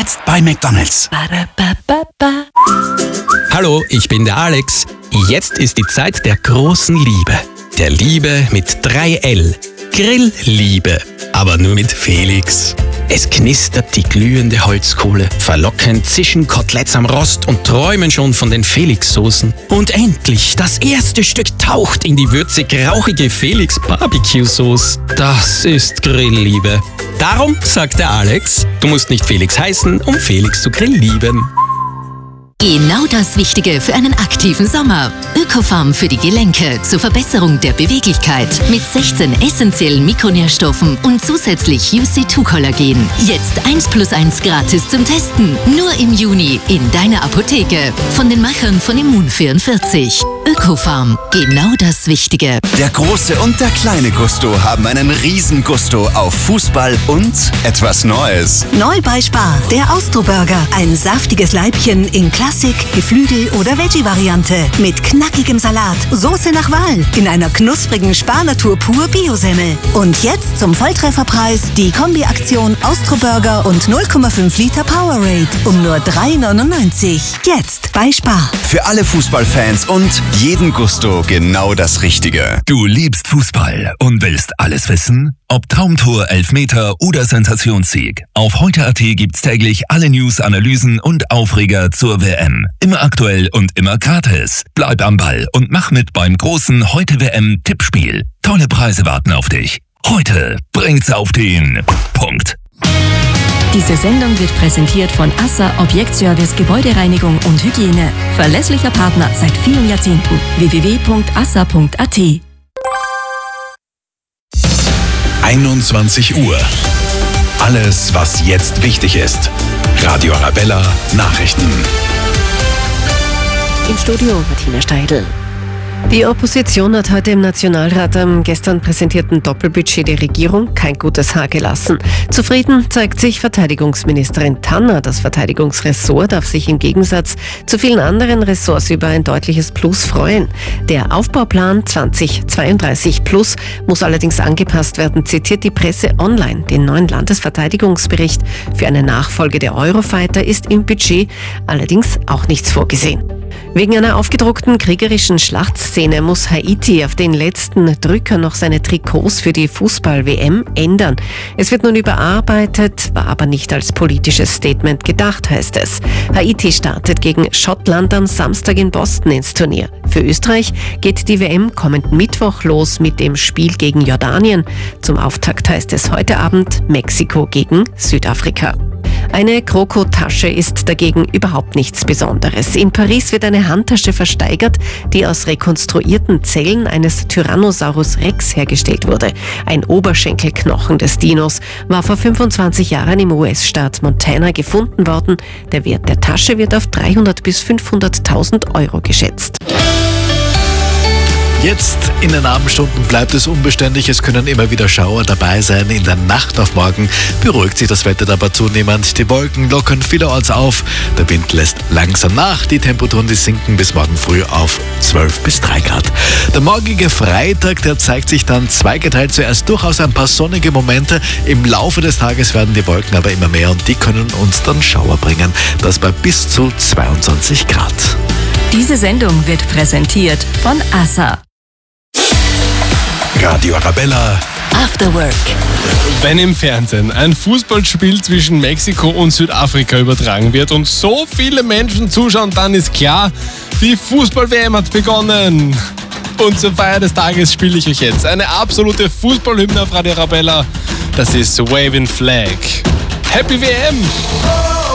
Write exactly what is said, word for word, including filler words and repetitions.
Jetzt bei McDonald's. Ba-da-ba-ba-ba. Hallo, ich bin der Alex. Jetzt ist die Zeit der großen Liebe. Der Liebe mit drei L. Grillliebe. Aber nur mit Felix. Es knistert die glühende Holzkohle. Verlockend zischen Koteletts am Rost und träumen schon von den Felix-Soßen. Und endlich, das erste Stück taucht in die würzig-rauchige Felix-Barbecue-Sauce. Das ist Grillliebe. Darum sagt der Alex, du musst nicht Felix heißen, um Felix zu grilllieben. Genau das Richtige für einen aktiven Sommer. Ökofarm für die Gelenke zur Verbesserung der Beweglichkeit mit sechzehn essentiellen Mikronährstoffen und zusätzlich U C zwei Kollagen. Jetzt eins plus eins gratis zum Testen. Nur im Juni in deiner Apotheke. Von den Machern von Immun vierundvierzig. Ökofarm. Genau das Richtige. Der große und der kleine Gusto haben einen riesen Gusto auf Fußball und etwas Neues. Neu bei Spar, der Austro-Burger. Ein saftiges Leibchen in Klassik, Geflügel- oder Veggie-Variante. Mit knackigem Salat, Soße nach Wahl, in einer knusprigen Spar-Natur pur Biosemmel. Und jetzt zum Volltrefferpreis die Kombi-Aktion Austro-Burger und null Komma fünf Liter Powerade um nur drei neunundneunzig. Jetzt bei Spar. Für alle Fußballfans und jeden Gusto genau das Richtige. Du liebst Fußball und willst alles wissen? Ob Traumtor, Elfmeter oder Sensationssieg. Auf heute Punkt a t gibt's täglich alle News, Analysen und Aufreger zur W M. Immer aktuell und immer gratis. Bleib am Ball und mach mit beim großen Heute-W M-Tippspiel. Tolle Preise warten auf dich. Heute bringt's auf den Punkt. Diese Sendung wird präsentiert von ASSA Objektservice Gebäudereinigung und Hygiene. Verlässlicher Partner seit vielen Jahrzehnten. w w w punkt assa punkt a t. einundzwanzig Uhr. Alles, was jetzt wichtig ist. Radio Arabella Nachrichten. Im Studio Martina Steidl. Die Opposition hat heute im Nationalrat am gestern präsentierten Doppelbudget der Regierung kein gutes Haar gelassen. Zufrieden zeigt sich Verteidigungsministerin Tanner. Das Verteidigungsressort darf sich im Gegensatz zu vielen anderen Ressorts über ein deutliches Plus freuen. Der Aufbauplan zweitausendzweiunddreißig Plus muss allerdings angepasst werden, zitiert die Presse online. Den neuen Landesverteidigungsbericht für eine Nachfolge der Eurofighter ist im Budget allerdings auch nichts vorgesehen. Wegen einer aufgedruckten kriegerischen Schlachtszene muss Haiti auf den letzten Drücker noch seine Trikots für die Fußball-W M ändern. Es wird nun überarbeitet, war aber nicht als politisches Statement gedacht, heißt es. Haiti startet gegen Schottland am Samstag in Boston ins Turnier. Für Österreich geht die W M kommenden Mittwoch los mit dem Spiel gegen Jordanien. Zum Auftakt heißt es heute Abend Mexiko gegen Südafrika. Eine Krokotasche ist dagegen überhaupt nichts Besonderes. In Paris wird eine Handtasche versteigert, die aus rekonstruierten Zellen eines Tyrannosaurus Rex hergestellt wurde. Ein Oberschenkelknochen des Dinos war vor fünfundzwanzig Jahren im U S-Staat Montana gefunden worden. Der Wert der Tasche wird auf dreihundert bis fünfhunderttausend Euro geschätzt. Jetzt in den Abendstunden bleibt es unbeständig. Es können immer wieder Schauer dabei sein. In der Nacht auf morgen beruhigt sich das Wetter aber zunehmend. Die Wolken lockern vielerorts auf. Der Wind lässt langsam nach. Die Temperaturen, die sinken bis morgen früh auf zwölf bis drei Grad. Der morgige Freitag, der zeigt sich dann zweigeteilt. Zuerst durchaus ein paar sonnige Momente. Im Laufe des Tages werden die Wolken aber immer mehr und die können uns dann Schauer bringen. Das bei bis zu zweiundzwanzig Grad. Diese Sendung wird präsentiert von ASSA. Radio Arabella After Work. Wenn im Fernsehen ein Fußballspiel zwischen Mexiko und Südafrika übertragen wird und so viele Menschen zuschauen, dann ist klar, die Fußball-W M hat begonnen. Und zur Feier des Tages spiele ich euch jetzt eine absolute Fußballhymne auf Radio Arabella. Das ist Waving Flag. Happy W M!